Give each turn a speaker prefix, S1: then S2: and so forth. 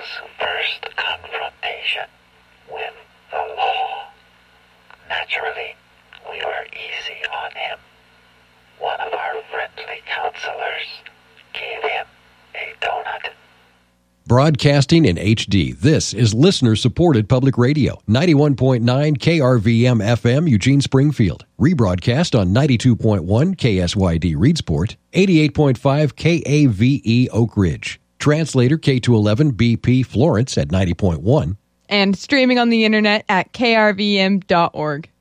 S1: first confrontation with the law. Naturally, we were easy on him. One of our friendly counselors gave him a donut.
S2: Broadcasting in HD, this is listener-supported public radio. 91.9 KRVM FM, Eugene, Springfield. Rebroadcast on 92.1 KSYD, Reedsport. 88.5 KAVE, Oak Ridge. Translator K211 BP, Florence at 90.1.
S3: And streaming on the internet at krvm.org.